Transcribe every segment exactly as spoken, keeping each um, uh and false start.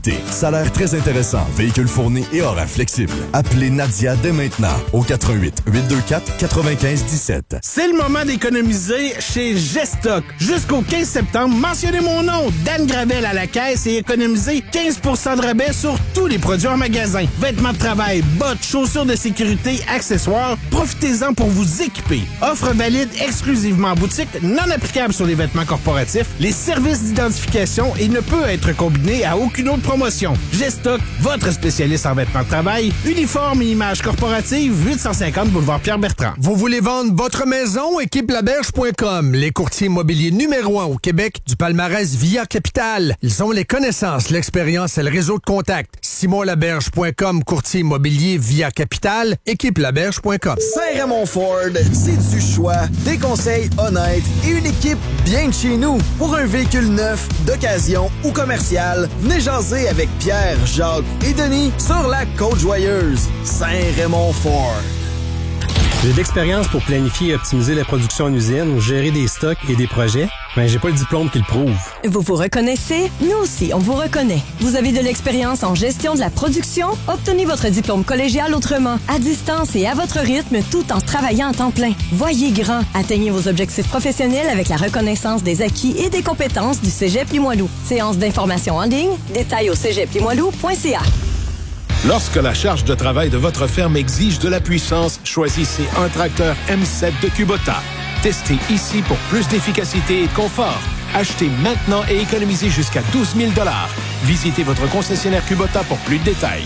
Salaire très intéressant, véhicule fourni et horaire flexible. Appelez Nadia dès maintenant au quatre un huit, huit deux quatre, neuf cinq un sept. C'est le moment d'économiser chez Gestock. Jusqu'au quinze septembre, mentionnez mon nom, Dan Gravel à la caisse et économisez quinze pour cent de rabais sur tous les produits en magasin. Vêtements de travail, bottes, chaussures de sécurité, accessoires. Profitez-en pour vous équiper. Offre valide exclusivement en boutique, non applicable sur les vêtements corporatifs, les services d'identification et ne peut être combiné à aucune autre promotion. Gestock, votre spécialiste en vêtements de travail, uniforme et images corporatives, huit cent cinquante boulevard Pierre-Bertrand. Vous voulez vendre votre maison? équipe laberge point com, les courtiers immobiliers numéro un au Québec du palmarès Via Capital. Ils ont les connaissances, l'expérience et le réseau de contacts. simon laberge point com, courtier immobilier Via Capital, équipe laberge point com. Saint-Raymond Ford, c'est du choix, des conseils honnêtes et une équipe bien de chez nous. Pour un véhicule neuf, d'occasion ou commercial, venez jaser avec Pierre, Jacques et Denis sur la Côte-Joyeuse. Saint-Raymond Ford. J'ai de l'expérience pour planifier et optimiser la production en usine, gérer des stocks et des projets, mais j'ai pas le diplôme qui le prouve. Vous vous reconnaissez? Nous aussi, on vous reconnaît. Vous avez de l'expérience en gestion de la production? Obtenez votre diplôme collégial autrement, à distance et à votre rythme, tout en travaillant en temps plein. Voyez grand. Atteignez vos objectifs professionnels avec la reconnaissance des acquis et des compétences du Cégep Limoilou. Séance d'information en ligne. Détails au cégep limoilou point c a. Lorsque la charge de travail de votre ferme exige de la puissance, choisissez un tracteur M sept de Kubota. Testez ici pour plus d'efficacité et de confort. Achetez maintenant et économisez jusqu'à douze mille dollars. Visitez votre concessionnaire Kubota pour plus de détails.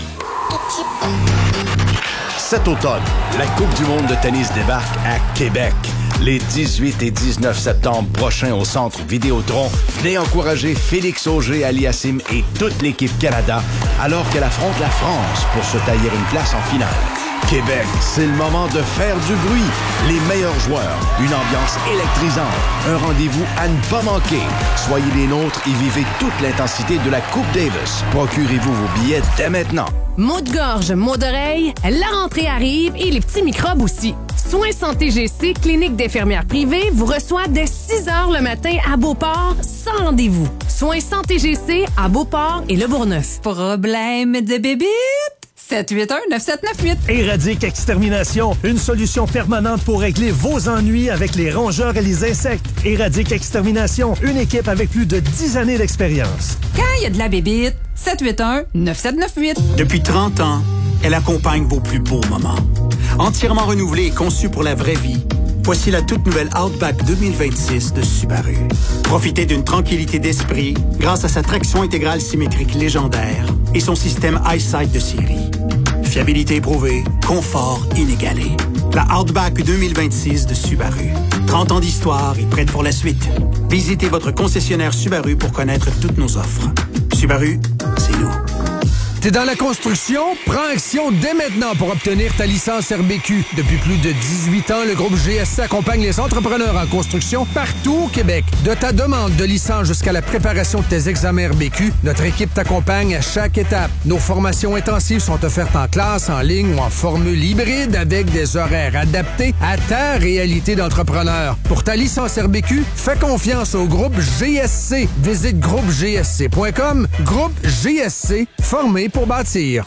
Cet automne, la Coupe du monde de tennis débarque à Québec. Les dix-huit et dix-neuf septembre prochains au Centre Vidéotron, venez encourager Félix Auger-Aliassime et toute l'équipe Canada alors qu'elle affronte la France pour se tailler une place en finale. Québec, c'est le moment de faire du bruit. Les meilleurs joueurs, une ambiance électrisante, un rendez-vous à ne pas manquer. Soyez les nôtres et vivez toute l'intensité de la Coupe Davis. Procurez-vous vos billets dès maintenant. Maux de gorge, maux d'oreille, la rentrée arrive et les petits microbes aussi. Soins Santé G C, clinique d'infirmières privées, vous reçoit dès six heures le matin à Beauport, sans rendez-vous. Soins Santé G C à Beauport et Le Bourgneuf. Problème de bébite? sept huit un neuf sept neuf huit. Éradique Extermination, une solution permanente pour régler vos ennuis avec les rongeurs et les insectes. Éradique Extermination, une équipe avec plus de dix années d'expérience. Quand il y a de la bébite, sept huit un neuf sept neuf huit. Depuis trente ans, elle accompagne vos plus beaux moments. Entièrement renouvelée et conçue pour la vraie vie, voici la toute nouvelle Outback deux mille vingt-six de Subaru. Profitez d'une tranquillité d'esprit grâce à sa traction intégrale symétrique légendaire et son système EyeSight de série. Fiabilité éprouvée, confort inégalé. La Outback deux mille vingt-six de Subaru. trente ans d'histoire et prête pour la suite. Visitez votre concessionnaire Subaru pour connaître toutes nos offres. Subaru, c'est nous. T'es dans la construction? Prends action dès maintenant pour obtenir ta licence R B Q. Depuis plus de dix-huit ans, le groupe G S C accompagne les entrepreneurs en construction partout au Québec. De ta demande de licence jusqu'à la préparation de tes examens R B Q, notre équipe t'accompagne à chaque étape. Nos formations intensives sont offertes en classe, en ligne ou en formule hybride avec des horaires adaptés à ta réalité d'entrepreneur. Pour ta licence R B Q, fais confiance au groupe G S C. Visite groupe g s c point com. Groupe G S C, formé pour bâtir.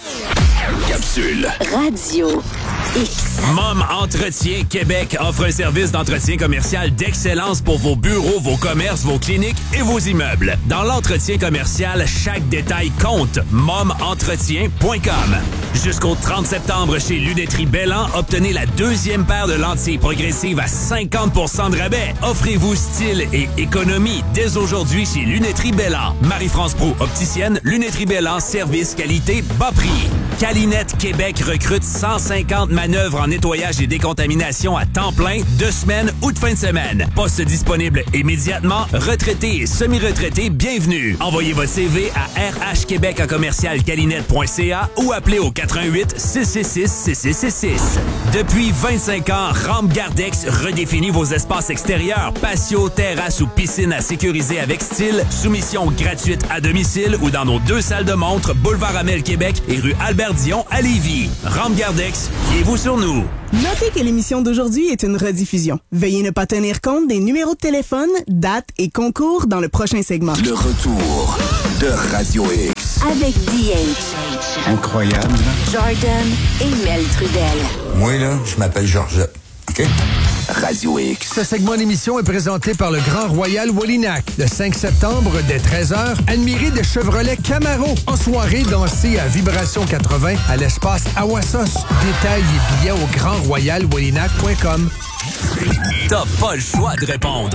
Capsule. Radio X. Mom Entretien Québec offre un service d'entretien commercial d'excellence pour vos bureaux, vos commerces, vos cliniques et vos immeubles. Dans l'entretien commercial, chaque détail compte. mom entretien point com. Jusqu'au trente septembre, chez Lunetterie Bellan, obtenez la deuxième paire de lentilles progressives à cinquante pour cent de rabais. Offrez-vous style et économie dès aujourd'hui chez Lunetterie Bellan. Marie-France Proulx, opticienne, Lunetterie Bellan, service, qualité, bas prix. Calinette Québec recrute cent cinquante manœuvres en nettoyage et décontamination à temps plein, deux semaines ou de fin de semaine. Poste disponible immédiatement. Retraités et semi-retraités, bienvenue. Envoyez votre C V à r h québec à commercial calinette point c a ou appelez au quatre un huit six six six six six six six. Depuis vingt-cinq ans, Rampe Gardex redéfinit vos espaces extérieurs, patio, terrasse ou piscine à sécuriser avec style. Soumission gratuite à domicile ou dans nos deux salles de montre, boulevard Amel Québec et rue Albert Dion à Lévis. Rampe Gardex, fiez-vous sur nous. Notez que l'émission d'aujourd'hui est une rediffusion. Veuillez ne pas tenir compte des numéros de téléphone, dates et concours dans le prochain segment. Le retour de Radio X. avec D H. Incroyable. Jordan et Mel Trudel. Moi, là, je m'appelle Georgette. OK? Radio X. Ce segment d'émission est présenté par le Grand Royal Wallinac. Le cinq septembre, dès treize heures, admirez des Chevrolet Camaro. En soirée, dansez à Vibration quatre-vingts à l'espace Awassos. Détails et billets au grand royal wallinac point com. T'as pas le choix de répondre.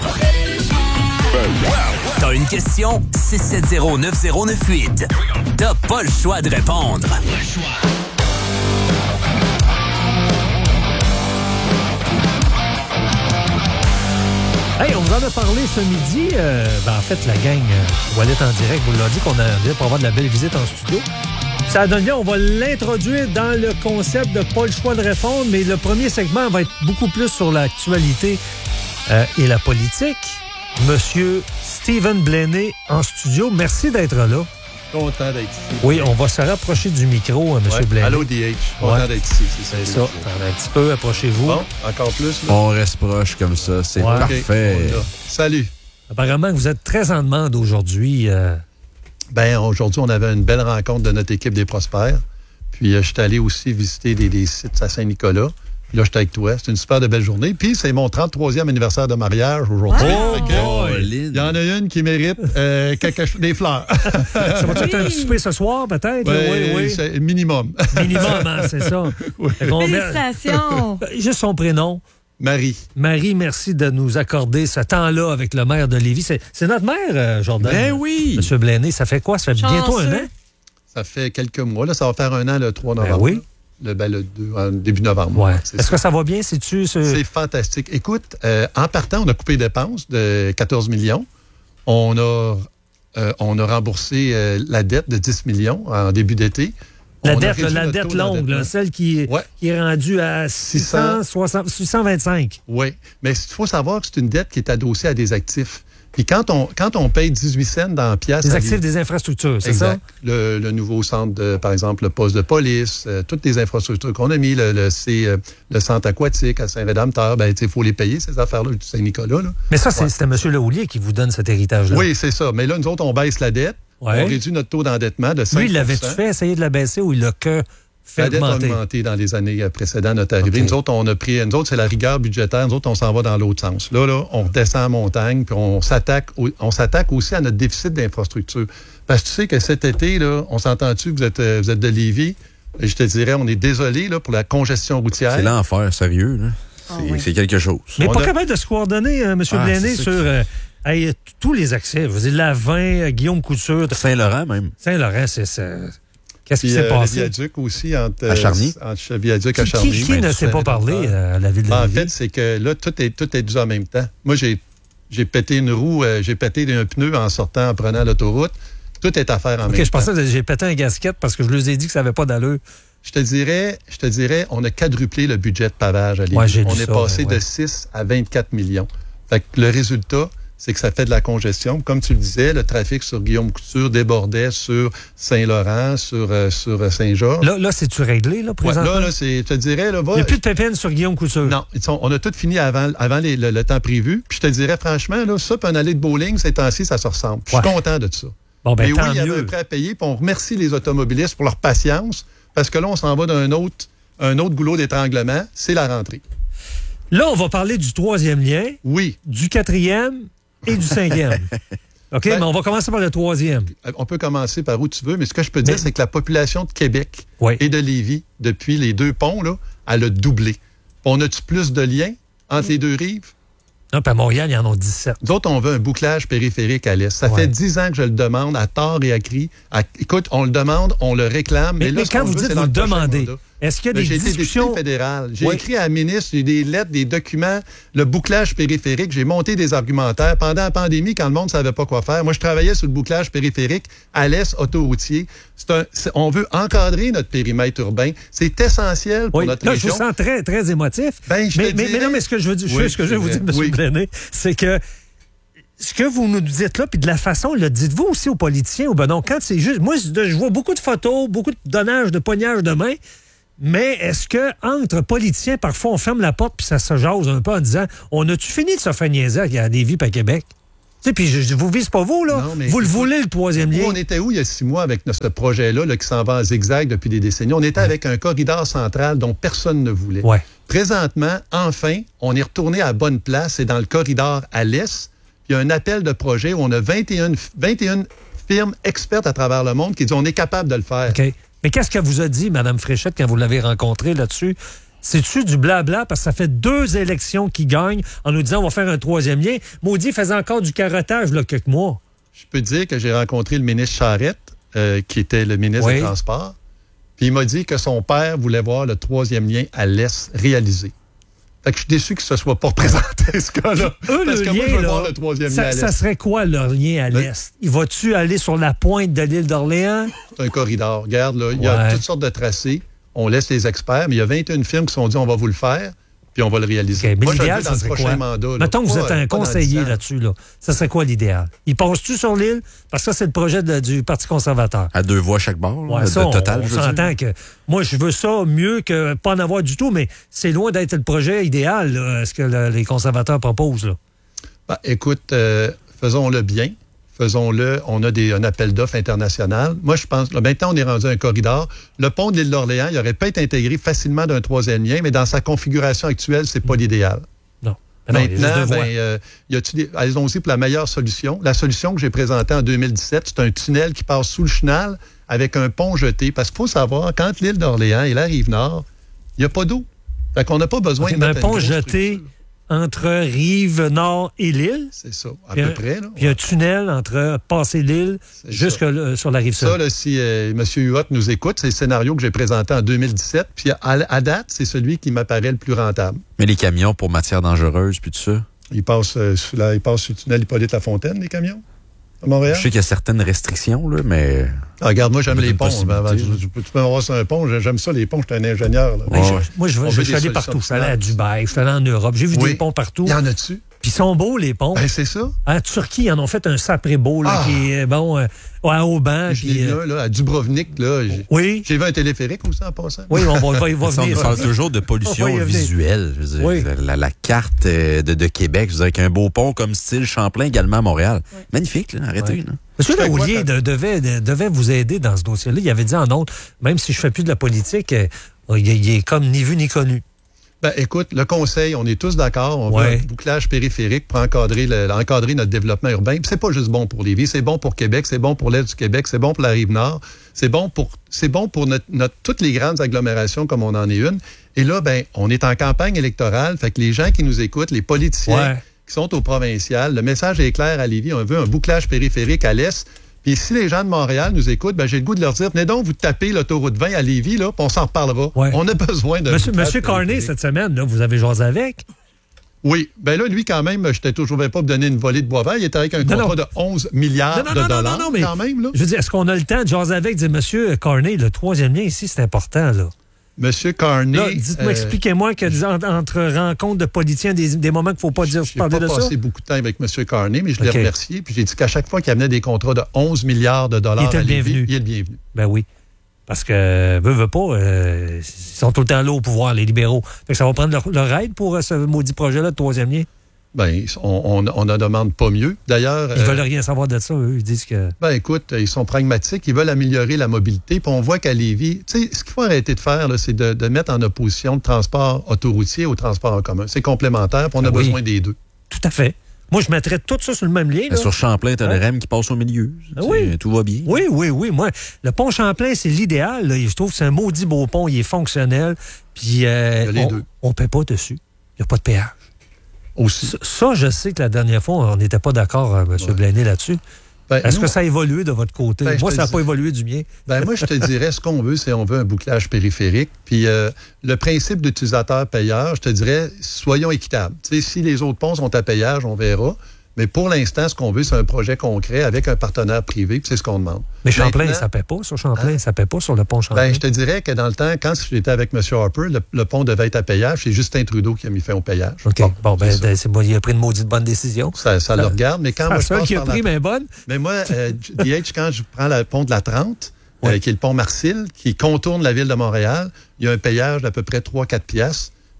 T'as une question? six sept zéro neuf zéro neuf huit. T'as pas le choix de répondre. Hey, on vous en a parlé ce midi. Euh, ben en fait, la gang euh, Wallet en direct vous l'a dit qu'on a pour avoir de la belle visite en studio. Ça donne bien, on va l'introduire dans le concept de pas le choix de répondre, mais le premier segment va être beaucoup plus sur l'actualité euh, et la politique. Monsieur Stephen Blaney en studio, merci d'être là. Content d'être ici. Oui, on va se rapprocher du micro, M. Ouais. Blaney. Allô, D H. Content Ouais. d'être ici. C'est, C'est ça. Un petit peu, approchez-vous. Bon, encore plus. Là. On reste proche comme ça. C'est Ouais. parfait. Okay. Salut. Apparemment, vous êtes très en demande aujourd'hui. Euh... Ben, aujourd'hui, on avait une belle rencontre de notre équipe des Prospères. Puis, euh, je suis allé aussi visiter des, des sites à Saint-Nicolas. Puis là, j'étais avec toi. C'est une super de belle journée. Puis, c'est mon trente-troisième anniversaire de mariage aujourd'hui. Oh, il y en a une qui mérite euh, quelque chose, des fleurs. Ça va-tu être un petit souper ce soir, peut-être? Ouais, oui, oui. C'est minimum. Minimum, hein, c'est ça. Oui. Félicitations! Juste son prénom. Marie. Marie, merci de nous accorder ce temps-là avec le maire de Lévis. C'est, c'est notre maire, euh, Jordan. Ben oui! Monsieur Blaney, ça fait quoi? Ça fait Chanceux. bientôt un an? Ça fait quelques mois. Là, ça va faire un an le trois novembre. Ben oui. Le, ben, le deux, en début novembre. Ouais. C'est Est-ce ça. que ça va bien? C'est-tu ce... C'est fantastique. Écoute, euh, en partant, on a coupé les dépenses de quatorze millions. On a, euh, on a remboursé euh, la dette de dix millions en début d'été. La On a dette, réduit la notre dette taux longue, là, d'endettement. celle qui, Ouais. qui est rendue à six cent soixante, six cent vingt-cinq. Oui, mais il faut savoir que c'est une dette qui est adossée à des actifs. Puis quand on, quand on paye dix-huit cents dans la pièce... Les actifs des infrastructures, c'est exact. ça? Le, le nouveau centre, de, par exemple, le poste de police, euh, toutes les infrastructures qu'on a mis, le, le, c'est, euh, le centre aquatique à Saint-Rédempteur, ben, il faut les payer, ces affaires-là, du Saint-Nicolas. Là. Mais ça, c'est, Ouais. c'était M. Lehoulier qui vous donne cet héritage-là. Oui, c'est ça. Mais là, nous autres, on baisse la dette. Ouais. On réduit notre taux d'endettement de cinq pour cent. Lui, il l'avait-tu fait essayer de la baisser ou il l'a que fait La dette a augmenter? augmenté dans les années euh, précédentes, notre arrivée. Okay. Nous autres, on a pris, nous autres, c'est la rigueur budgétaire. Nous autres, on s'en va dans l'autre sens. Là, là, on redescend en montagne, puis on s'attaque, au- on s'attaque aussi à notre déficit d'infrastructure. Parce que tu sais que cet été, là, on s'entend-tu que vous êtes, euh, vous êtes de Lévis? Et je te dirais, on est désolé là, pour la congestion routière. C'est l'enfer, sérieux. Là. C'est, oui. c'est quelque chose. Mais On pas a- capable de se coordonner, euh, M. Ah, Blaney, c'est sur ça qui- euh, hey, t- tous les accès. Vous dites Lavin, euh, Guillaume Couture, Saint-Laurent, même. Saint-Laurent, c'est ça. Qu'est-ce qui Puis, s'est euh, le passé? viaduc aussi entre, À Charny. euh, entre viaduc à Qui, Charny. qui, qui ne s'est pas parlé euh, à la ville de En Lévis? fait, c'est que là, tout est, tout est dû en même temps. Moi, j'ai, j'ai pété une roue, euh, j'ai pété un pneu en sortant, en prenant l'autoroute. Tout est à faire en OK, même je temps. pensais que j'ai pété un gasket parce que je leur ai dit que ça n'avait pas d'allure. Je te dirais, je te dirais, on a quadruplé le budget de pavage à Lévis. Ouais, j'ai lu on est ça, passé ouais. de six à vingt-quatre millions. Fait que le résultat, c'est que ça fait de la congestion. Comme tu le disais, le trafic sur Guillaume Couture débordait sur Saint-Laurent, sur, euh, sur Saint-Georges. Là, là c'est-tu réglé, là, Ouais, présentement? là, là, c'est, je te dirais, là, va, Il n'y a plus de pépines sur Guillaume Couture. non, ils sont- on a tout fini avant, avant les- le, le temps prévu. Puis je te dirais, franchement, là, ça, puis un allée de bowling, ces temps-ci, ça se ressemble. Je suis Ouais. content de ça. Bon, ben, Mais oui, tant il y avait mieux. un prêt à payer, puis on remercie les automobilistes pour leur patience, parce que là, on s'en va d'un autre, un autre goulot d'étranglement, c'est la rentrée. Là, on va parler du troisième lien, Oui. du quatrième et du cinquième. OK, Ben- mais on va commencer par le troisième. Euh, On peut commencer par où tu veux, mais ce que je peux dire, Mais- c'est que la population de Québec Oui. et de Lévis, depuis les deux ponts, là, elle a doublé. On a-tu plus de liens entre les deux rives? Non, puis à Montréal, il y en a dix-sept. Nous autres, on veut un bouclage périphérique à l'est. Ça Ouais. fait dix ans que je le demande, à tort et à cri. À- écoute, on le demande, on le réclame. Mais, Mais, là, mais ce quand qu'on vous veut, dites c'est vous dans le prochain demandez, mandat. est-ce qu'il y a Mais des j'ai été discussions? député fédéral. J'ai Oui. écrit à la ministre, j'ai des lettres, des documents, le bouclage périphérique. J'ai monté des argumentaires. Pendant la pandémie, quand le monde ne savait pas quoi faire, moi, je travaillais sur le bouclage périphérique à l'est autoroutier. C'est un, c'est- on veut encadrer notre périmètre urbain. C'est essentiel pour Oui, notre là, région. je vous sens très, très émotif. Ben, je mais, te mais, dirais- mais non, mais ce que je veux dire, Oui, ce que je veux vous c'est dire, vrai. M. Oui. Blaney, c'est que ce que vous nous dites là, puis de la façon, le dites-vous aussi aux politiciens, ou ben non, quand c'est juste. Moi, je je vois beaucoup de photos, beaucoup de donnage, de pognage de main, mais est-ce que entre politiciens, parfois, on ferme la porte puis ça se jase un peu en disant on a-tu fini de se faire niaiser à Lévis et à Québec? Tu sais, puis je, je vous vise pas vous, là. Non, mais vous le voulez, le troisième lien. On était où il y a six mois avec notre, ce projet-là là, qui s'en va en zigzag depuis des décennies? On était ouais. avec un corridor central dont personne ne voulait. Ouais. Présentement, enfin, on est retourné à la bonne place. C'est dans le corridor à l'est. Il y a un appel de projet où on a vingt et une, vingt et une firmes expertes à travers le monde qui disent on est capable de le faire. OK. Mais qu'est-ce qu'elle vous a dit, Mme Fréchette, quand vous l'avez rencontrée là-dessus? C'est-tu du blabla parce que ça fait deux élections qu'ils gagnent en nous disant on va faire un troisième lien? Maudit faisait encore du carottage, là, quelques mois. Je peux dire que j'ai rencontré le ministre Charette, euh, qui était le ministre oui. des Transports, puis il m'a dit que son père voulait voir le troisième lien à l'est réalisé. Fait que je suis déçu que ce ne soit pas représenté, ce cas-là. Eux, parce le que lien, moi, je veux là, voir le troisième ça, lien à l'est. Ça serait quoi, leur lien à le... l'est? Il va-tu aller sur la pointe de l'île d'Orléans? C'est un corridor. Regarde, là, il ouais. y a toutes sortes de tracés. On laisse les experts, mais il y a vingt et une firmes qui se sont dit on va vous le faire, puis on va le réaliser. Okay, mais moi, l'idéal, je le veux dans ça le serait prochain quoi? mandat. Là. Mettons que vous pas, êtes un conseiller là-dessus. Là. Ça serait quoi l'idéal? Il passe-tu sur l'île? Parce que ça, c'est le projet de, du Parti conservateur. À deux voix chaque bord, ouais, là, ça, de total, on, je on s'entend que moi, je veux ça mieux que pas en avoir du tout, mais c'est loin d'être le projet idéal, là, ce que le, les conservateurs proposent. Là. Ben, écoute, euh, faisons-le bien. Faisons-le. On a des, un appel d'offres international. Moi, je pense, là, maintenant, on est rendu à un corridor. Le pont de l'île d'Orléans, il aurait pu être intégré facilement d'un troisième lien, mais dans sa configuration actuelle, c'est pas l'idéal. Non. non maintenant, ben, euh, y a-tu des, allons-y pour la meilleure solution. La solution que j'ai présentée en deux mille dix-sept, c'est un tunnel qui passe sous le chenal avec un pont jeté. Parce qu'il faut savoir, quand l'île d'Orléans et la Rive-Nord, il n'y a pas d'eau. Fait qu'on n'a pas besoin okay, de... un pont jeté... Structure. Entre Rive-Nord et l'île. C'est ça, à puis peu un, près. Là, puis ouais. un tunnel entre passer l'île jusque le, sur la Rive-Sud. Ça, là, si euh, M. Huot nous écoute, c'est le scénario que j'ai présenté en deux mille dix-sept. Puis à, à date, c'est celui qui m'apparaît le plus rentable. Mais les camions pour matières dangereuses, puis tout ça? Ils passent, euh, sous la, ils passent sur le tunnel Hippolyte-Lafontaine, les camions, à Montréal? Je sais qu'il y a certaines restrictions, là, mais... Ah, regarde, moi, j'aime les ponts. Ben, ben, tu, tu peux m'avoir sur un pont. J'aime ça, les ponts. Je suis un ingénieur. Là. Ben, ouais. je, moi, je, je, je suis allé partout. Je suis allé à Dubaï, je suis allé en Europe. J'ai vu oui. des ponts partout. Il y en a-tu? Puis ils sont beaux, les ponts. Ben, c'est ça. En Turquie, ils en ont fait un sapré beau, là, ah. qui est, bon, euh, à Auban. Je l'ai vu un, là, à Dubrovnik, là. Oui. J'ai vu un téléphérique aussi en passant. Oui, on va, va, va venir. On parle toujours de pollution visuelle. Je veux dire, oui. la, la carte de, de Québec, je veux dire, avec un beau pont comme style Champlain également à Montréal. Oui. Magnifique, là. Arrêtez, oui. là. Monsieur Laoulier de, devait, de, devait vous aider dans ce dossier-là. Il avait dit en autres, même si je ne fais plus de la politique, euh, il, il est comme ni vu ni connu. Ben, écoute, le conseil, on est tous d'accord. On ouais. veut un bouclage périphérique pour encadrer, le, encadrer notre développement urbain. Puis c'est pas juste bon pour Lévis, c'est bon pour Québec, c'est bon pour l'Est du Québec, c'est bon pour la Rive-Nord, c'est bon pour, c'est bon pour notre, notre, toutes les grandes agglomérations comme on en est une. Et là, ben, on est en campagne électorale, fait que les gens qui nous écoutent, les politiciens ouais. qui sont au provincial, le message est clair à Lévis, on veut un bouclage périphérique à l'Est. Puis si les gens de Montréal nous écoutent, ben j'ai le goût de leur dire, venez donc vous taper l'autoroute vingt à Lévis, là, puis on s'en reparlera. Ouais. On a besoin de... Monsieur, Monsieur Carney, cette semaine, là, vous avez jasé avec? Oui. Ben là, lui, quand même, je t'ai toujours pas donné une volée de bois vert. Il était avec un non, contrat non. de onze milliards non, non, de dollars, non, non, mais quand même. Là. Je veux dire, est-ce qu'on a le temps de jaser avec, dire, Monsieur Carney, le troisième lien ici, c'est important, là? Monsieur Carney... Là, dites-moi, euh, expliquez-moi que je... entre rencontres de politiciens, des, des moments qu'il ne faut pas dire, parler de ça. Je n'ai pas passé beaucoup de temps avec M. Carney, mais je okay. l'ai remercié. Puis j'ai dit qu'à chaque fois qu'il amenait des contrats de onze milliards de dollars il à Lévis, bienvenu. il est le bienvenu. Ben oui. Parce que, veut, veut pas, euh, ils sont tout le temps là au pouvoir, les libéraux. Fait que ça va prendre leur, leur aide pour euh, ce maudit projet-là de troisième lien. Ben, on, on, on ne demande pas mieux. D'ailleurs... Ils euh, veulent rien savoir de ça, eux. Ils disent que... Ben, écoute, ils sont pragmatiques. Ils veulent améliorer la mobilité. Puis on voit qu'à Lévis... Tu sais, ce qu'il faut arrêter de faire, là, c'est de, de mettre en opposition le transport autoroutier au transport en commun. C'est complémentaire, puis on a ben besoin oui. des deux. Tout à fait. Moi, je mettrais tout ça sur le même lien. Là. Sur Champlain, t'as ouais. le R E M qui passe au milieu. Oui. Tout va bien. Oui, oui, oui. Moi, le pont Champlain, c'est l'idéal. Là. Je trouve que c'est un maudit beau pont. Il est fonctionnel. Puis, euh, on ne paie pas dessus. Il n'y a pas de péage. Aussi. Ça, ça, je sais que la dernière fois, on n'était pas d'accord, M. Ouais. Blaney, là-dessus. Ben, Est-ce nous, que ça a évolué de votre côté? Ben, moi, ça n'a pas évolué du mien. Ben, moi, je te dirais, ce qu'on veut, c'est on veut un bouclage périphérique. Puis euh, le principe d'utilisateur-payeur, je te dirais, soyons équitables. T'sais, si les autres ponts sont à payage, on verra. Mais pour l'instant, ce qu'on veut, c'est un projet concret avec un partenaire privé, puis c'est ce qu'on demande. Mais Champlain, ça ne paie pas sur Champlain, hein? Ça ne paie pas sur le pont Champlain. Ben, je te dirais que dans le temps, quand j'étais avec M. Harper, le, le pont devait être à payage. C'est Justin Trudeau qui a mis fin au payage. OK. Bon, bon ben, c'est c'est bon, il a pris une maudite bonne décision. Ça, ça, ça le regarde, mais quand moi, je passe qui a pris, la... mais bonne. Mais moi, euh, D H, quand je prends le pont de la trente, ouais. euh, qui est le pont Marcil, qui contourne la ville de Montréal, il y a un payage d'à peu près trois à quatre piastres.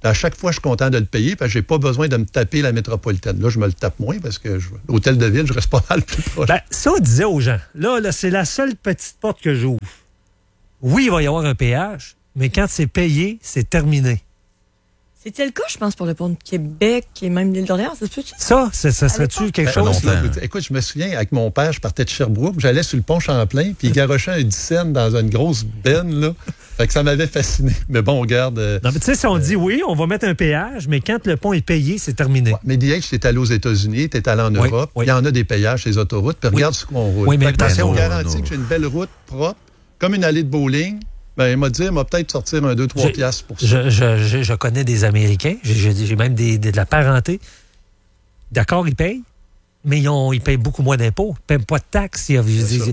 À chaque fois, je suis content de le payer parce que j'ai pas besoin de me taper la métropolitaine. Là, je me le tape moins parce que je, l'hôtel de ville, je reste pas mal plus proche. Ben, ça, on disait aux gens, là, là, c'est la seule petite porte que j'ouvre. Oui, il va y avoir un péage, mais quand c'est payé, c'est terminé. C'était le cas, je pense, pour le pont de Québec et même l'île d'Orléans, ça se peut-tu? Ça, ça, ça serait-tu quelque Ben, chose? là, écoute, je me souviens, avec mon père, je partais de Sherbrooke, j'allais sur le pont Champlain, puis il garochait un dix cents dans une grosse benne, là. Fait que ça m'avait fasciné. Mais bon, regarde... Euh, non, mais tu sais, si on euh, dit oui, on va mettre un péage, mais quand le pont est payé, c'est terminé. Ouais, mais D H, t'es allé aux États-Unis, t'es allé en oui, Europe, oui. Il y en a des péages sur les autoroutes, puis regarde oui. sur quoi on roule. Oui, mais attention, on garantit que j'ai une belle route propre, comme une allée de bowling. Ben, il m'a dit, il m'a peut-être sortir un deux trois piastres pour ça. Je, je, je, je connais des Américains, j'ai, j'ai même des, des, de la parenté. D'accord, ils payent, mais ils, ont, ils payent beaucoup moins d'impôts. Ils ne payent pas de taxes. Euh,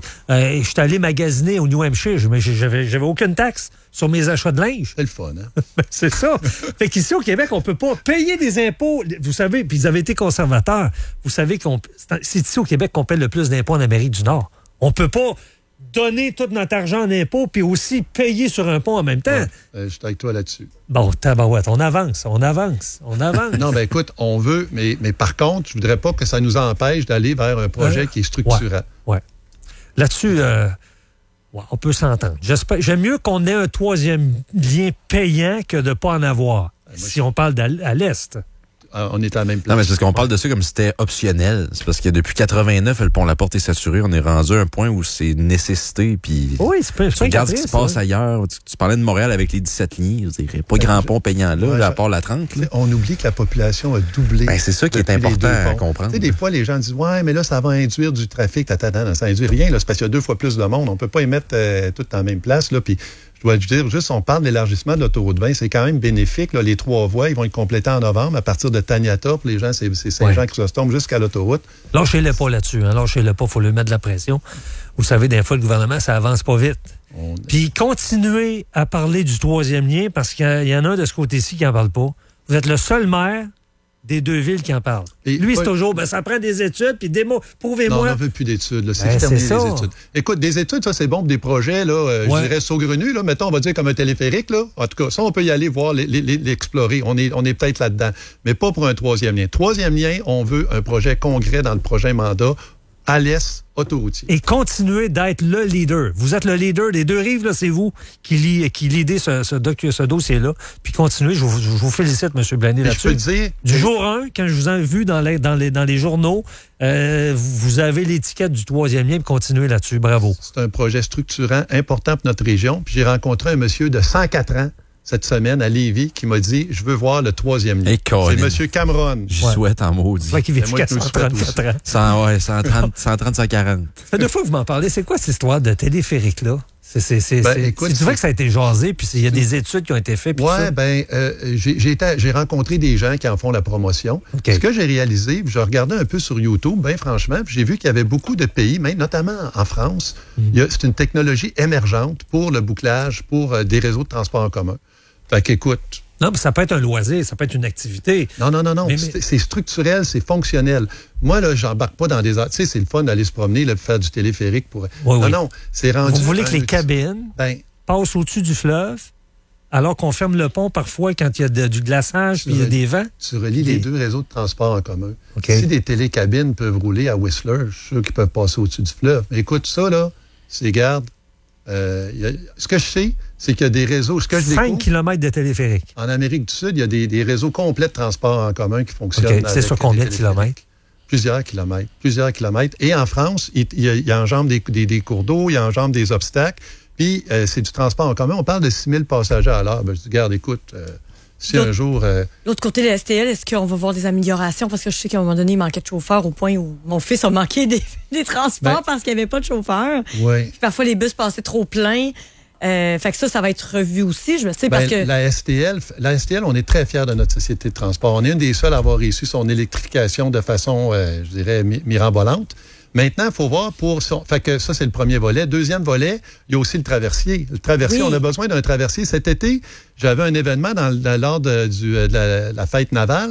je suis allé magasiner au New Hampshire, j'avais, j'avais aucune taxe sur mes achats de linge. C'est le fun, hein? C'est ça. Fait qu'ici, au Québec, on ne peut pas payer des impôts. Vous savez, puis ils avaient été conservateurs. Vous savez que c'est ici au Québec qu'on paie le plus d'impôts en Amérique du Nord. On ne peut pas donner tout notre argent en impôts puis aussi payer sur un pont en même temps. Ouais, euh, je suis avec toi là-dessus. Bon, tabarouette, on avance, on avance, on avance. Non, ben écoute, on veut, mais, mais par contre, je voudrais pas que ça nous empêche d'aller vers un projet euh, qui est structurant. Oui. Ouais. Là-dessus, euh, ouais, on peut s'entendre. J'espère, j'aime mieux qu'on ait un troisième lien payant que de ne pas en avoir, ben, si je... on parle à l'Est. On est à la même place. Non, mais c'est parce qu'on parle de ça comme si c'était optionnel. C'est parce que depuis quatre-vingt-neuf, le pont La Porte est saturé. On est rendu à un point où c'est une nécessité. Puis oui, c'est pas, tu regardes ce qui se passe ailleurs. Tu, tu parlais de Montréal avec les dix-sept lignes. Il n'y a pas grand pont payant là, ouais, là, à part la trente. Là. On oublie que la population a doublé. Ben, c'est ça qui est important à comprendre. Tu sais, des fois, les gens disent, ouais, mais là, ça va induire du trafic. Tata, ça induit rien. Là, c'est parce qu'il y a deux fois plus de monde. On peut pas y mettre euh, tout en la même place. Là, puis je dois dire, juste, on parle de l'élargissement de l'autoroute vingt, c'est quand même bénéfique. Là, les trois voies, ils vont être complétés en novembre à partir de Taniata. Pour les gens, c'est, c'est Saint-Jean-Chrysostome jusqu'à l'autoroute. Lâchez-le pas là-dessus. Hein. Lâchez-le pas, il faut lui mettre de la pression. Vous savez, des fois, le gouvernement, ça avance pas vite. On... Puis continuez à parler du troisième lien parce qu'il y en a un de ce côté-ci qui n'en parle pas. Vous êtes le seul maire des deux villes qui en parlent. Et lui, c'est toujours, ben, ça prend des études, puis des mots, prouvez-moi. Non, on n'en veut plus d'études. Là. C'est ben, terminé, c'est les études. Écoute, des études, ça, c'est bon pour des projets, là, euh, ouais. je dirais saugrenus, là, mettons, on va dire comme un téléphérique, là. En tout cas, ça, on peut y aller voir, les, les, l'explorer. On est, on est peut-être là-dedans. Mais pas pour un troisième lien. Troisième lien, on veut un projet concret dans le prochain mandat à l'Est autoroutier. Et continuez d'être le leader. Vous êtes le leader des deux rives, là, c'est vous qui, li, qui lidez ce, ce, doc, ce dossier-là. Puis continuez, je vous, je vous félicite, M. Blaney, là-dessus. Je peux te dire... Du jour un, quand je vous ai vu dans les, dans les, dans les journaux, euh, vous avez l'étiquette du troisième lien, puis continuez là-dessus. Bravo. C'est un projet structurant, important pour notre région. Puis j'ai rencontré un monsieur de cent quatre ans cette semaine à Lévis qui m'a dit « Je veux voir le troisième lien. » C'est M. Cameron. Je ouais. souhaite en maudit. C'est vrai qu'il vit jusqu'à cent trente-quatre ans. cent, ouais, cent trente, cent trente, cent quarante. Ça fait deux fois que vous m'en parlez. C'est quoi cette histoire de téléphérique-là? C'est, c'est, c'est, ben, c'est, écoute, c'est, tu vois que ça a été jasé, puis il y a des études qui ont été faites. Oui, bien, euh, j'ai, j'ai, été, j'ai rencontré des gens qui en font la promotion. Okay. Ce que j'ai réalisé, je regardais un peu sur YouTube, bien franchement, puis j'ai vu qu'il y avait beaucoup de pays, même notamment en France, mm. il y a, c'est une technologie émergente pour le bouclage, pour euh, des réseaux de transport en commun. Fait qu'écoute... Non, mais ça peut être un loisir, ça peut être une activité. Non, non, non, non. Mais, c'est, mais... c'est structurel, c'est fonctionnel. Moi, là, j'embarque pas dans des... Tu sais, c'est le fun d'aller se promener, là, faire du téléphérique pour... Oui, non, oui. non, c'est rendu... Vous voulez que les cabines ben, passent au-dessus du fleuve, alors qu'on ferme le pont parfois quand il y a de, du glaçage puis il y a des vents? Tu relis des... les deux réseaux de transport en commun. Okay. Si des télécabines peuvent rouler à Whistler, je suis sûr qu'ils peuvent passer au-dessus du fleuve. Mais écoute, ça, là, c'est, garde... Euh, y a, ce que je sais, c'est qu'il y a des réseaux... Ce que je cinq kilomètres de téléphérique. En Amérique du Sud, il y a des, des réseaux complets de transport en commun qui fonctionnent. Okay. C'est sur combien de kilomètres? Plusieurs kilomètres. Plusieurs kilomètres. Et en France, il, il, il enjambe des, des, des cours d'eau, il enjambe des obstacles. Puis, euh, c'est du transport en commun. On parle de six mille passagers à l'heure. Ben, je dis, regarde, écoute... Euh, Si L'autre, un jour... Euh... L'autre côté de la S T L, est-ce qu'on va voir des améliorations? Parce que je sais qu'à un moment donné, il manquait de chauffeurs au point où mon fils a manqué des, des transports ben, parce qu'il n'y avait pas de chauffeurs. Oui. Puis parfois, les bus passaient trop pleins. Euh, fait que ça, ça va être revu aussi, je sais, parce ben, que... La S T L, la S T L, on est très fiers de notre société de transport. On est une des seules à avoir réussi son électrification de façon, euh, je dirais, mi- mirambolante. Maintenant, il faut voir pour... Son... Fait que ça, c'est le premier volet. Deuxième volet, il y a aussi le traversier. Le traversier, oui. On a besoin d'un traversier. Cet été, j'avais un événement dans, dans, lors de, du, de la, la fête navale.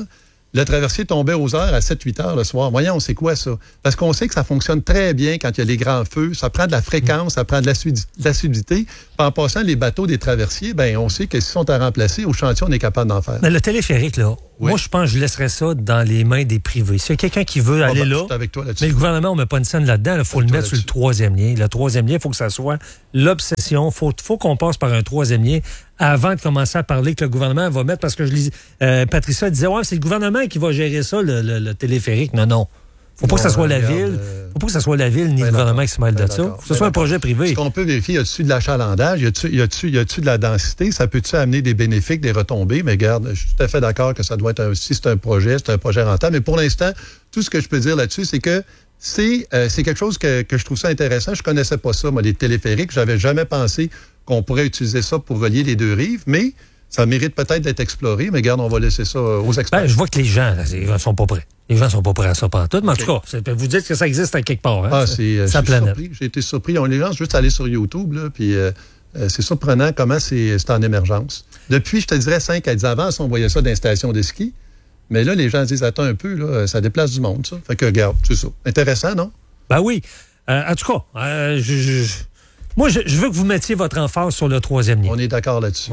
le traversier tombait aux heures à sept huit heures le soir. Voyons, c'est quoi ça? Parce qu'on sait que ça fonctionne très bien quand il y a les grands feux. Ça prend de la fréquence, ça prend de l'acidité. Puis en passant, les bateaux des traversiers, ben on sait que s'ils sont à remplacer, au chantier, on est capable d'en faire. Mais le téléphérique, là, oui. moi, je pense que je laisserais ça dans les mains des privés. S'il y a quelqu'un qui veut aller oh, ben, là, avec toi mais le gouvernement, on ne met pas une scène là-dedans. Il faut le mettre sur le troisième lien. Le troisième lien, il faut que ça soit l'obsession. Il faut, faut qu'on passe par un troisième lien avant de commencer à parler que le gouvernement va mettre, parce que je lis, euh, Patricia disait, ouais, c'est le gouvernement qui va gérer ça, le, le, le téléphérique. Non, non. Faut pas non, que ça soit la regarde, ville. Faut pas que ça soit la ville ni ben le gouvernement qui se mêle de ça. Faut que ce soit un projet privé. Ce qu'on peut vérifier, y a-tu de l'achalandage, y a-tu, y a-tu, y a-tu de la densité, ça peut-tu amener des bénéfices, des retombées, mais regarde, je suis tout à fait d'accord que ça doit être un, si c'est un projet, c'est un projet rentable, mais pour l'instant, tout ce que je peux dire là-dessus, c'est que c'est, euh, c'est quelque chose que, que je trouve ça intéressant. Je connaissais pas ça, moi, les téléphériques. J'avais jamais pensé qu'on pourrait utiliser ça pour relier les deux rives, mais ça mérite peut-être d'être exploré, mais regarde, on va laisser ça aux experts. Ben, je vois que les gens ne sont pas prêts. Les gens sont pas prêts à ça pantoute, mais okay. En tout cas, vous dites que ça existe à quelque part. Hein? Ah, c'est, c'est surpris. J'ai été surpris. On les lance juste à aller sur YouTube, là, puis euh, c'est surprenant comment c'est, c'est en émergence. Depuis, je te dirais, cinq à dix ans avant, on voyait ça dans les stations de ski, mais là, les gens disent, attends un peu, là, ça déplace du monde, ça. Fait que, regarde, c'est ça. Intéressant, non? Ben oui. Euh, en tout cas, euh, je... je... Moi, je, je veux que vous mettiez votre emphase sur le troisième lien. On est d'accord là-dessus. Ouais.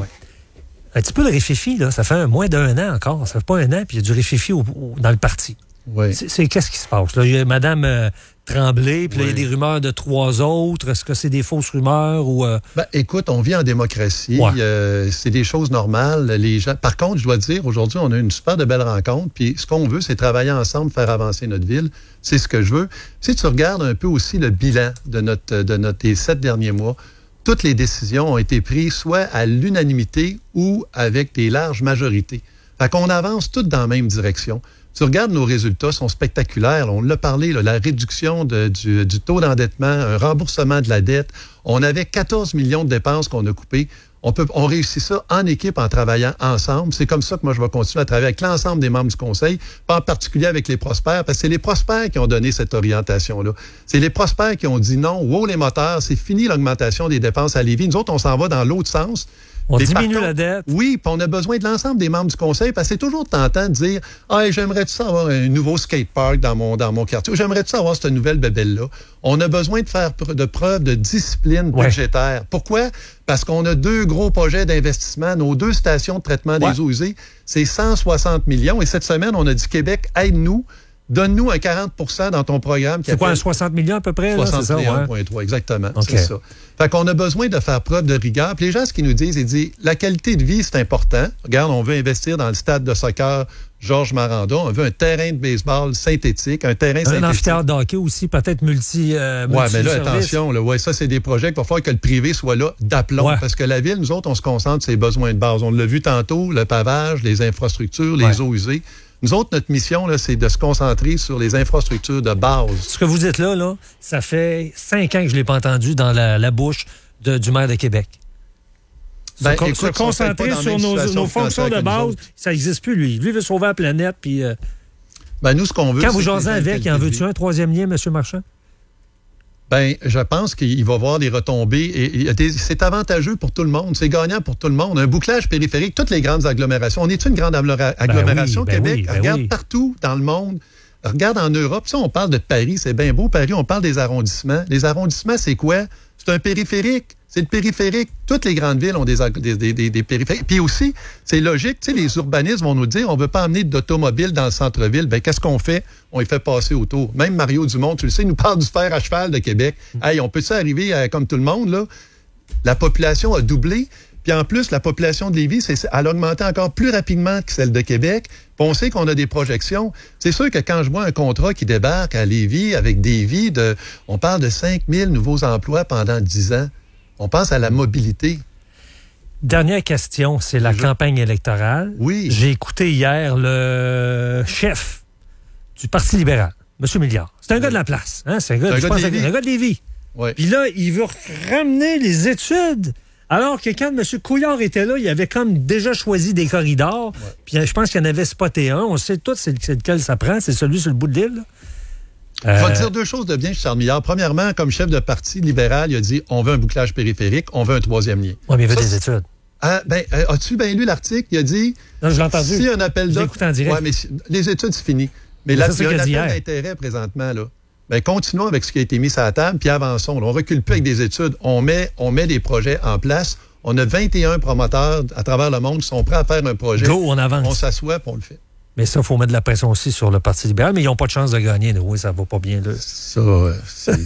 Un petit peu de réfifi, là, ça fait un, moins d'un an encore. Ça fait pas un an, puis il y a du réfifi au, au, dans le parti. Oui. C'est, c'est qu'est-ce qui se passe? Là, il y a Mme euh, Tremblay, puis oui. Là, il y a des rumeurs de trois autres. Est-ce que c'est des fausses rumeurs ou... Euh... Ben, écoute, on vit en démocratie. Ouais. Euh, c'est des choses normales. Les gens... Par contre, je dois dire, aujourd'hui, on a une super de belle rencontre. Puis ce qu'on veut, c'est travailler ensemble, faire avancer notre ville. C'est ce que je veux. Si tu regardes un peu aussi le bilan de notre, de notre des sept derniers mois, toutes les décisions ont été prises soit à l'unanimité ou avec des larges majorités. Fait qu'on avance toutes dans la même direction. Tu regardes nos résultats, sont spectaculaires. On l'a parlé, là, la réduction de, du, du taux d'endettement, un remboursement de la dette. On avait quatorze millions de dépenses qu'on a coupées. On peut, on réussit ça en équipe, en travaillant ensemble. C'est comme ça que moi, je vais continuer à travailler avec l'ensemble des membres du Conseil, pas en particulier avec les prospères, parce que c'est les prospères qui ont donné cette orientation-là. C'est les prospères qui ont dit non, wow, les moteurs, c'est fini l'augmentation des dépenses à Lévis. Nous autres, on s'en va dans l'autre sens. On diminue contre, la dette. Oui, puis on a besoin de l'ensemble des membres du Conseil, parce que c'est toujours tentant de dire « Ah, j'aimerais-tu ça avoir un nouveau skatepark dans mon, dans mon quartier? » J'aimerais-tu ça avoir cette nouvelle bébelle-là? On a besoin de faire de preuve de discipline ouais. budgétaire. Pourquoi? Parce qu'on a deux gros projets d'investissement. Nos deux stations de traitement ouais. des eaux usées, c'est cent soixante millions. Et cette semaine, on a dit « Québec, aide-nous. » Donne-nous un quarante pour cent dans ton programme. C'est quoi, un soixante millions à peu près? soixante et un virgule trois, ouais. exactement. Okay. C'est ça. Fait qu'on a besoin de faire preuve de rigueur. Puis les gens, ce qu'ils nous disent, ils disent, la qualité de vie, c'est important. Regarde, on veut investir dans le stade de soccer Georges Maranda. On veut un terrain de baseball synthétique, un terrain un synthétique. Un amphithéâtre de hockey aussi, peut-être multi euh, Oui, mais là, attention, là, ouais, ça, c'est des projets qu'il va falloir que le privé soit là d'aplomb. Ouais. Parce que la ville, nous autres, on se concentre sur ses besoins de base. On l'a vu tantôt, le pavage, les infrastructures, les ouais. eaux usées. Nous autres, notre mission, là, c'est de se concentrer sur les infrastructures de base. Ce que vous dites là, là, ça fait cinq ans que je ne l'ai pas entendu dans la, la bouche de, du maire de Québec. Ben, se, écoute, se concentrer sur nos, nos fonctions de base, ça n'existe plus, lui. Lui veut sauver la planète, puis... Euh... Ben, nous, ce qu'on veut... Quand vous jasez avec, en veux-tu un troisième lien, M. Marchand? Ben, je pense qu'il va y avoir des retombées et, et des, c'est avantageux pour tout le monde. C'est gagnant pour tout le monde. Un bouclage périphérique, toutes les grandes agglomérations. On est une grande agglomération, ben oui, ben Québec? Oui, ben regarde oui. partout dans le monde. Regarde en Europe. Ça, on parle de Paris, c'est bien beau. Paris, on parle des arrondissements. Les arrondissements, c'est quoi? C'est un périphérique. C'est le périphérique. Toutes les grandes villes ont des, des, des, des, des périphériques. Puis aussi, c'est logique, tu sais, les urbanistes vont nous dire, on ne veut pas emmener d'automobiles dans le centre-ville. Bien, qu'est-ce qu'on fait? On les fait passer autour. Même Mario Dumont, tu le sais, nous parle du fer à cheval de Québec. Mmh. Hey, on peut-tu arriver à, comme tout le monde, là? La population a doublé. Puis en plus, la population de Lévis, c'est, elle a augmenté encore plus rapidement que celle de Québec. Puis on sait qu'on a des projections. C'est sûr que quand je vois un contrat qui débarque à Lévis avec des vies de... On parle de cinq mille nouveaux emplois pendant dix ans. On pense à la mobilité. Dernière question, c'est la Je... campagne électorale. Oui. J'ai écouté hier le chef du Parti libéral, M. Milliard. C'est un oui. gars de la place. Hein? C'est un gars, c'est un je gars pense de Lévis. C'est un gars de Lévis. Oui. Puis là, il veut ramener les études. Alors que quand M. Couillard était là, il avait comme déjà choisi des corridors. Ouais. Puis je pense qu'il y en avait spoté un. On sait tous c'est, c'est lequel ça prend. C'est celui sur le bout de l'île. Euh... Je vais te dire deux choses de bien chez Charles Milliard. Premièrement, comme chef de parti libéral, il a dit on veut un bouclage périphérique, on veut un troisième lien. Oui, mais il veut ça, des études. Ah, ben, euh, as-tu bien lu l'article? Il a dit... Non, je l'ai entendu. Si un appel d'offres... Je l'ai écouté en direct. Ouais, mais si, les études, c'est fini. Mais, mais là, il y a un appel hier. d'intérêt présentement, là. Ben, continuons avec ce qui a été mis sur la table, puis avançons. Là, on recule plus avec des études. On met, on met des projets en place. On a vingt et un promoteurs à travers le monde qui sont prêts à faire un projet. Go, on avance. On s'assoit, puis on le fait. Mais ça, il faut mettre de la pression aussi sur le Parti libéral, mais ils n'ont pas de chance de gagner. Oui, ça va pas bien, là. Ça, euh, c'est...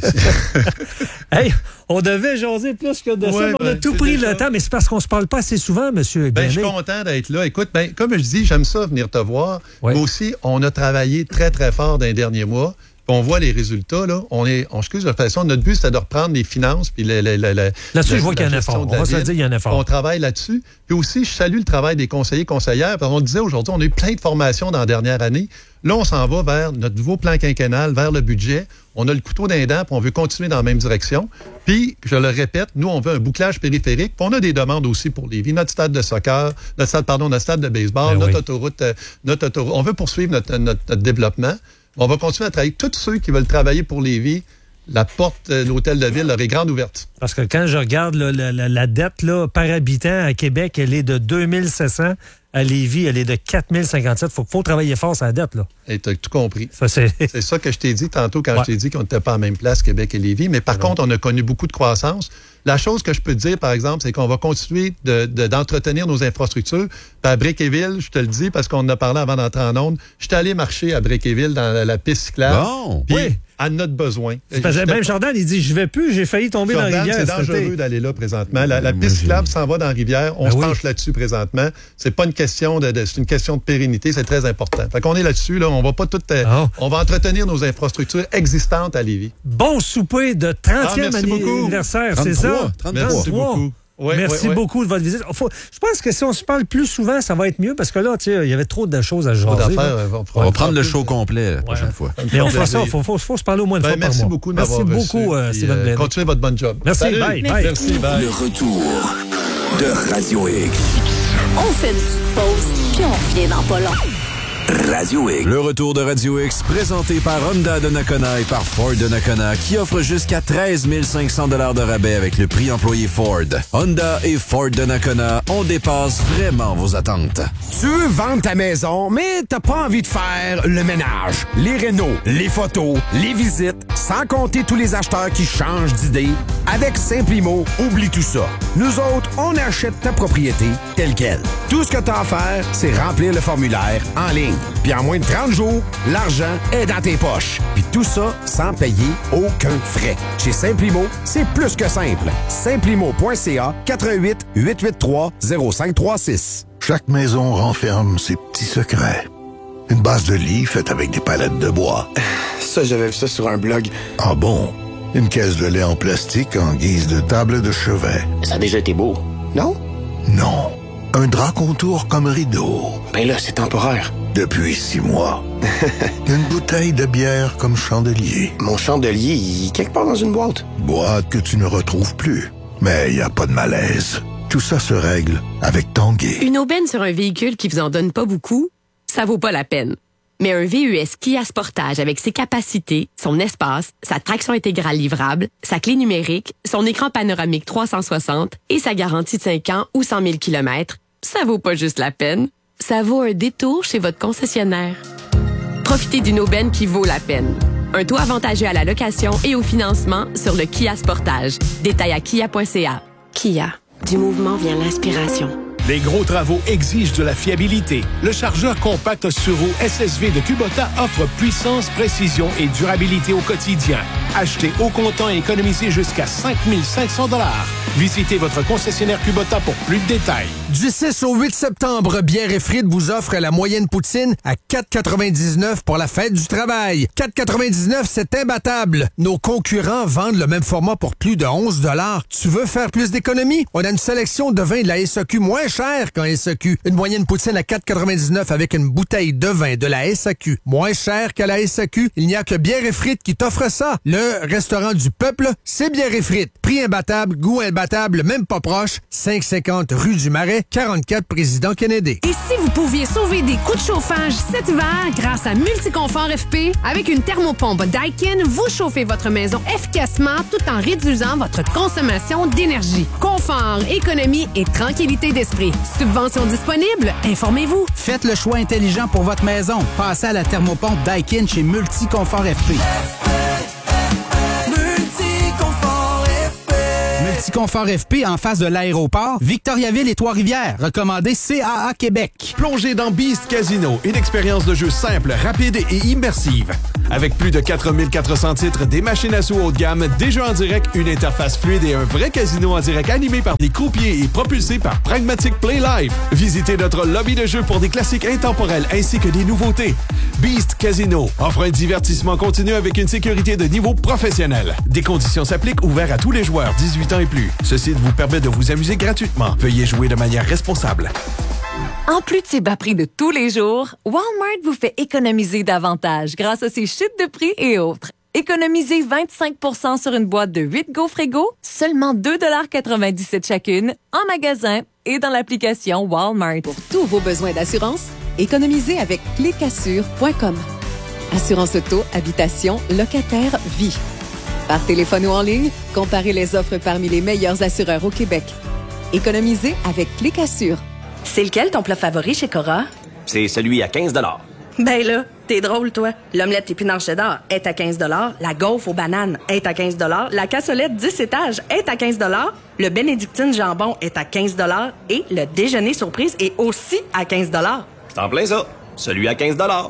Hey, on devait jaser plus que de ouais, ça, mais on a ben, tout pris déjà... le temps, mais c'est parce qu'on se parle pas assez souvent, M. Ben, je suis content d'être là. Écoute, ben, comme je dis, j'aime ça venir te voir, ouais. mais aussi, on a travaillé très, très fort dans les derniers mois. On voit les résultats, là. On est, on excuse la façon. Notre but, c'est de reprendre les finances. Puis le, le, le, là-dessus, je vois qu'il y a un effort. On va se le dire, il y a un effort. On travaille là-dessus. Puis aussi, je salue le travail des conseillers, conseillères. Parce qu'on disait aujourd'hui, on a eu plein de formations dans la dernière année. Là, on s'en va vers notre nouveau plan quinquennal, vers le budget. On a le couteau d'un dent, puis on veut continuer dans la même direction. Puis, je le répète, nous, on veut un bouclage périphérique. Puis on a des demandes aussi pour Lévis. Notre stade de soccer, notre stade, pardon, notre stade de baseball, ben notre, oui. autoroute, euh, notre autoroute. On veut poursuivre notre, notre, notre développement. On va continuer à travailler. Tous ceux qui veulent travailler pour Lévis, la porte de l'hôtel de ville leur est grande ouverte. Parce que quand je regarde là, la, la, la dette là, par habitant à Québec, elle est de deux mille sept cents. À Lévis, elle est de quatre mille cinquante-sept. Il faut, faut travailler fort sur la dette, là. Et tu as tout compris. Ça, c'est... c'est ça que je t'ai dit tantôt quand ouais. je t'ai dit qu'on n'était pas à la même place, Québec et Lévis. Mais par c'est contre, bon. on a connu beaucoup de croissance. La chose que je peux te dire, par exemple, c'est qu'on va continuer de, de, d'entretenir nos infrastructures. Puis à Bréquéville, je te le dis, parce qu'on en a parlé avant d'entrer en onde, je suis allé marcher à Bréquéville dans la, la piste cyclable. Bon, puis, oui. à notre besoin. Parce que même Jordan, il dit, je vais plus, j'ai failli tomber Jordan, dans la rivière. C'est dangereux d'aller là présentement. La, la piste cyclable s'en va dans la rivière. On ben se oui. penche là-dessus présentement. C'est pas une question de, de c'est une question de pérennité. C'est très important. Fait qu'on est là-dessus. Là. On va pas tout, euh, oh. on va entretenir nos infrastructures existantes à Lévis. Bon souper de trentième ah, anniversaire, c'est ça? trente-trois Merci beaucoup. Ouais, Merci ouais, beaucoup ouais. de votre visite. Faut, je pense que si on se parle plus souvent, ça va être mieux parce que là, tu sais, il y avait trop de choses à jaser. On, on va prendre le show complet la ouais. prochaine fois. Mais on fera ça. Il faut, faut, faut se parler au moins une ben, fois merci par mois. Beaucoup de merci beaucoup, euh, Steven Blaney. Continuez votre bon job. Merci. Bye. Bye. Merci. Bye. Le retour de Radio X. On fait une petite pause, puis on revient dans pas long. Radio X. Le retour de Radio X, présenté par Honda de Nakona et par Ford de Nakona, qui offre jusqu'à treize mille cinq cents dollars de rabais avec le prix employé Ford. Honda et Ford de Nakona, on dépasse vraiment vos attentes. Tu veux vendre ta maison, mais t'as pas envie de faire le ménage, les rénaux, les photos, les visites, sans compter tous les acheteurs qui changent d'idée? Avec Simplimo, oublie tout ça. Nous autres, on achète ta propriété telle quelle. Tout ce que t'as à faire, c'est remplir le formulaire en ligne. Puis en moins de trente jours, l'argent est dans tes poches. Puis tout ça sans payer aucun frais. Chez Simplimo, c'est plus que simple. Simplimo point c a quatre un huit, huit huit trois, zéro cinq trois six. Chaque maison renferme ses petits secrets. Une base de lit faite avec des palettes de bois. Ça, j'avais vu ça sur un blog. Ah bon? Une caisse de lait en plastique en guise de table de chevet. Ça a déjà été beau, non? Non. Un drap contour comme rideau. Ben là, c'est temporaire. Depuis six mois. Une bouteille de bière comme chandelier. Mon chandelier, il est quelque part dans une boîte. Boîte que tu ne retrouves plus. Mais il n'y a pas de malaise. Tout ça se règle avec Tanguay. Une aubaine sur un véhicule qui vous en donne pas beaucoup, ça vaut pas la peine. Mais un V U S Kia Sportage avec ses capacités, son espace, sa traction intégrale livrable, sa clé numérique, son écran panoramique trois cent soixante et sa garantie de cinq ans ou cent mille kilomètres, ça vaut pas juste la peine. Ça vaut un détour chez votre concessionnaire. Profitez d'une aubaine qui vaut la peine. Un taux avantageux à la location et au financement sur le Kia Sportage. Détail à kia point c a. Kia. Du mouvement vient l'inspiration. Les gros travaux exigent de la fiabilité. Le chargeur compact sur roue S S V de Kubota offre puissance, précision et durabilité au quotidien. Achetez au comptant et économisez jusqu'à cinq mille cinq cents dollars. Visitez votre concessionnaire Kubota pour plus de détails. Du six au huit septembre, Bière et Frites vous offre la moyenne poutine à quatre quatre-vingt-dix-neuf pour la fête du travail. quatre quatre-vingt-dix-neuf, c'est imbattable. Nos concurrents vendent le même format pour plus de onze dollars. Tu veux faire plus d'économies? On a une sélection de vins de la S A Q moins cher qu'en S A Q. Une moyenne poutine à quatre quatre-vingt-dix-neuf avec une bouteille de vin de la S A Q. Moins cher qu'à la S A Q. Il n'y a que Bière et Frites qui t'offre ça. Le restaurant du peuple, c'est Bière et Frites. Prix imbattable, goût imbattable, même pas proche. cinq cent cinquante rue du Marais, quarante-quatre Président Kennedy. Et si vous pouviez sauver des coûts de chauffage cet hiver grâce à Multiconfort F P, avec une thermopompe Daikin, vous chauffez votre maison efficacement tout en réduisant votre consommation d'énergie. Confort, économie et tranquillité d'esprit. Subvention disponible? Informez-vous. Faites le choix intelligent pour votre maison. Passez à la thermopompe Daikin chez Multiconfort F P. Multiconfort F P en face de l'aéroport, Victoriaville et Trois-Rivières. Recommandé C A A Québec. Plongez dans Beast Casino, une expérience de jeu simple, rapide et immersive. Avec plus de quatre mille quatre cents titres, des machines à sous haut de gamme, des jeux en direct, une interface fluide et un vrai casino en direct animé par des croupiers et propulsé par Pragmatic Play Live. Visitez notre lobby de jeux pour des classiques intemporels ainsi que des nouveautés. Beast Casino offre un divertissement continu avec une sécurité de niveau professionnel. Des conditions s'appliquent, ouverts à tous les joueurs dix-huit ans et plus. Ce site vous permet de vous amuser gratuitement. Veuillez jouer de manière responsable. En plus de ses bas prix de tous les jours, Walmart vous fait économiser davantage grâce à ses chutes de prix et autres. Économisez vingt-cinq pour cent sur une boîte de huit gaufres égaux, seulement deux dollars quatre-vingt-dix-sept chacune, en magasin et dans l'application Walmart. Pour tous vos besoins d'assurance, économisez avec clic assure point com. Assurance auto, habitation, locataire, vie. Par téléphone ou en ligne, comparez les offres parmi les meilleurs assureurs au Québec. Économisez avec clic assure. C'est lequel ton plat favori chez Cora? C'est celui à quinze dollars. Ben là, t'es drôle, toi. L'omelette épinard cheddar est à quinze dollars. La gaufre aux bananes est à quinze dollars. La cassolette dix étages est à quinze dollars. Le bénédictine jambon est à quinze dollars. Et le déjeuner surprise est aussi à quinze dollars. C'est en plein ça. Celui à quinze dollars.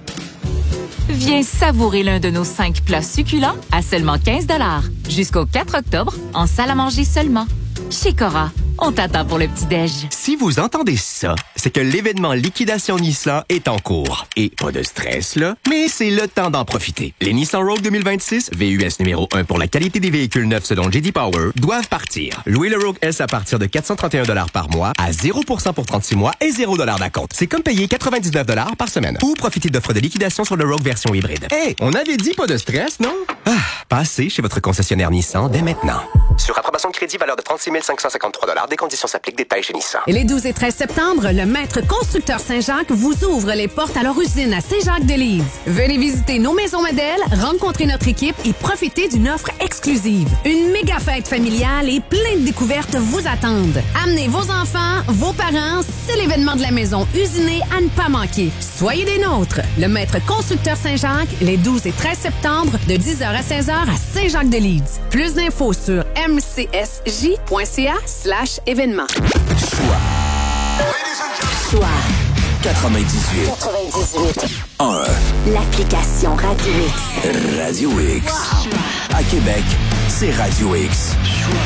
Viens savourer l'un de nos cinq plats succulents à seulement quinze dollars. Jusqu'au quatre octobre, en salle à manger seulement. Chez Cora, on t'attend pour le petit-déj. Si vous entendez ça, c'est que l'événement Liquidation Nissan est en cours. Et pas de stress, là, mais c'est le temps d'en profiter. Les Nissan Rogue deux mille vingt-six, V U S numéro un pour la qualité des véhicules neufs selon J D Power, doivent partir. Louez le Rogue S à partir de quatre cent trente et un dollars par mois, à zéro pour cent pour trente-six mois et zéro dollars d'acompte. C'est comme payer quatre-vingt-dix-neuf dollars par semaine. Ou profiter d'offres de liquidation sur le Rogue version hybride. Hey, on avait dit pas de stress, non? Ah, passez chez votre concessionnaire Nissan dès maintenant. Sur approbation de crédit, valeur de trente-six mille cinq cent cinquante-trois dollars. Des conditions s'appliquent. Détails chez Nissan. Et les douze et treize septembre, le Maître Constructeur Saint-Jacques vous ouvre les portes à leur usine à Saint-Jacques-de-Lise. Venez visiter nos maisons modèles, rencontrer notre équipe et profiter d'une offre exclusive. Une méga fête familiale et plein de découvertes vous attendent. Amenez vos enfants, vos parents, c'est l'événement de la maison usinée à ne pas manquer. Soyez des nôtres. Le Maître Constructeur Saint-Jacques, les douze et treize septembre, de dix heures à seize heures à Saint-Jacques-de-Lise. Plus d'infos sur m c s j point c a slash événement. Choix. Choix. quatre-vingt-dix-huit. quatre-vingt-dix-huit. un. L'application Radio X. Radio X. Wow. À Québec, c'est Radio X.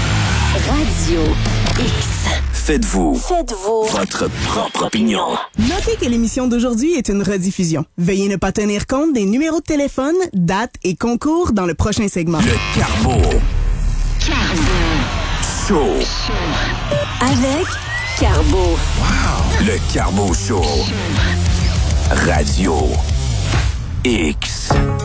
Radio X. Faites-vous. Faites-vous. Votre propre opinion. Notez que l'émission d'aujourd'hui est une rediffusion. Veuillez ne pas tenir compte des numéros de téléphone, dates et concours dans le prochain segment. Le Carbo. Carbo. Show. Avec Carbo. Wow. Le Carbo Show. Radio X.